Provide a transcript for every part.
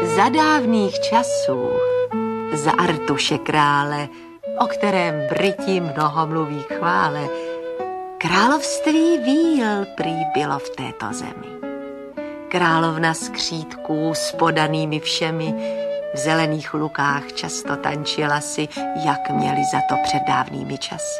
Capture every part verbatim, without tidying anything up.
Za dávných časů, za Artuše krále, o kterém Briti mnoho mluví chvále, království víl prý bylo v této zemi. Královna skřítků s podanými všemi, v zelených lukách často tančila si, jak měli za to před dávnými časy.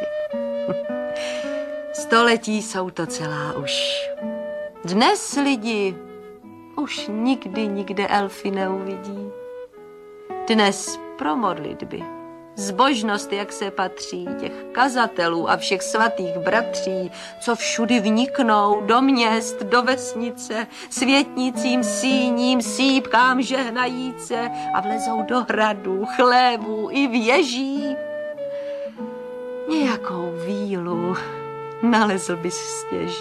Století jsou to celá už. Dnes lidi už nikdy nikde elfy neuvidí. Dnes pro modlitby, zbožnost, jak se patří, těch kazatelů a všech svatých bratří, co všudy vniknou do měst, do vesnice, světnicím, síním, sípkám žehnajíce a vlezou do hradů, chlévů i věží. Nějakou vílu nalezl bys stěží.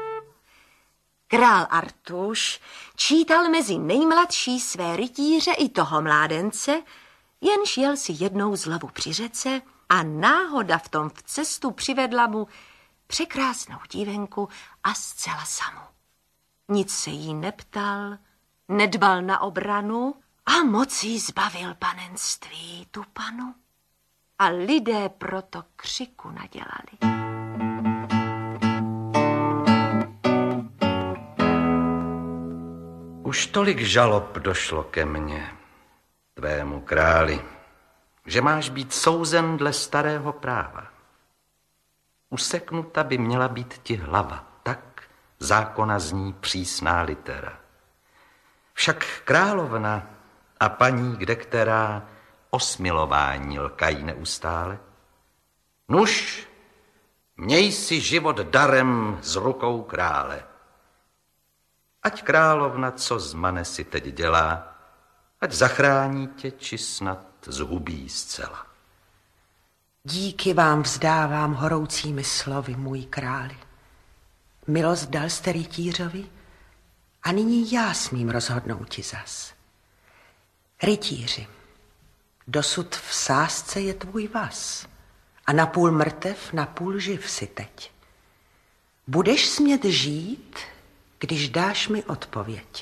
Král Artuš čítal mezi nejmladší své rytíře i toho mládence, jenž jel si jednou z lavu při řece a náhoda v tom v cestu přivedla mu překrásnou dívenku a zcela samu. Nic se jí neptal, nedbal na obranu a mocí zbavil panenství tu panu. A lidé proto křiku nadělali. Už tolik žalob došlo ke mně, tvému králi, že máš být souzen dle starého práva. Useknuta by měla být ti hlava, tak zákona zní přísná litera. Však královna a paní kdekterá o smilování lkají neustále. Nuž, měj si život darem z rukou krále. Ať královna, co zmane si teď dělá, ať zachrání tě, či snad zhubí zcela. Díky vám vzdávám horoucími slovy, můj králi. Milost dal jste rytířovi a nyní já smím rozhodnout ti zas. Rytíři, dosud v sázce je tvůj vaz a napůl mrtev, napůl živ si teď. Budeš smět žít, když dáš mi odpověď.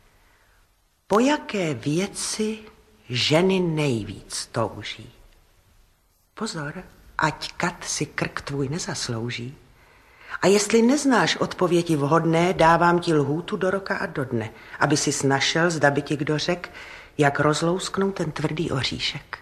Po jaké věci ženy nejvíc touží? Pozor, ať kat si krk tvůj nezaslouží. A jestli neznáš odpovědi vhodné, dávám ti lhůtu do roka a do dne, aby si našel, zda by ti kdo řek, jak rozlousknout ten tvrdý oříšek.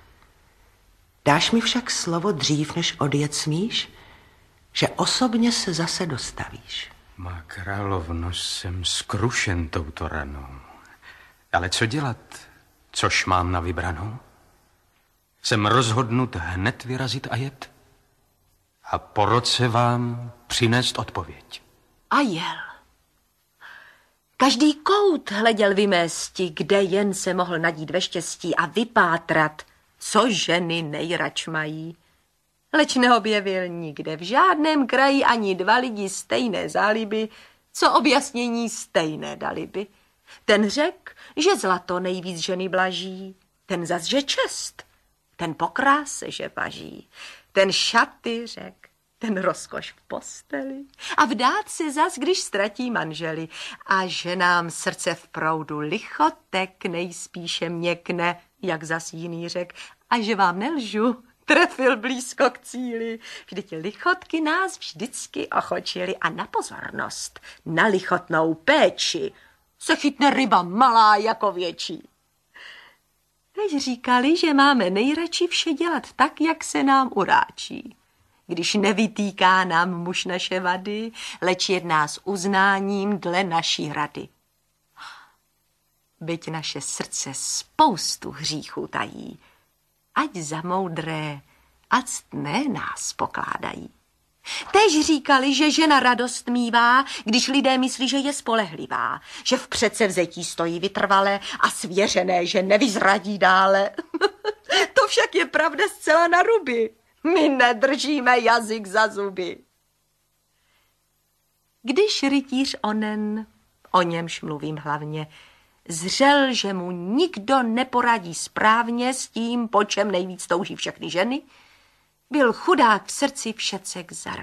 Dáš mi však slovo dřív, než odjet smíš, že osobně se zase dostavíš. Má královno, jsem skrušen touto ranou. Ale co dělat, což mám na vybranou? Jsem rozhodnut hned vyrazit a jet a po roce vám přinést odpověď. A jel. Každý kout hleděl vymésti, kde jen se mohl nadít ve štěstí a vypátrat, co ženy nejrač mají. Leč neobjevil nikde v žádném kraji ani dva lidi stejné záliby, co objasnění stejné daliby. Ten řek, že zlato nejvíc ženy blaží, ten zas, že čest, ten po kráse, že baží, ten šaty řek, ten rozkoš v posteli a vdát se zas, když ztratí manželi a že nám srdce v proudu lichotek nejspíše měkne, jak zas jiný řek, a že vám nelžu, trefil blízko k cíli. Vždyť lichotky nás vždycky ochočily a na pozornost, na lichotnou péči se chytne ryba malá jako větší. Teď říkali, že máme nejradši vše dělat tak, jak se nám uráčí. Když nevytýká nám muž naše vady, leč jedná s uznáním dle naší rady. Byť naše srdce spoustu hříchů tají, ať za moudré a ctné nás pokládají. Též říkali, že žena radost mívá, když lidé myslí, že je spolehlivá, že v předsevzetí stojí vytrvale a svěřené, že nevyzradí dále. To však je pravda zcela na ruby. My nedržíme jazyk za zuby. Když rytíř onen, o němž mluvím hlavně, zřel, že mu nikdo neporadí správně s tím, po čem nejvíc touží všechny ženy, byl chudák v srdci všecek zaraněn.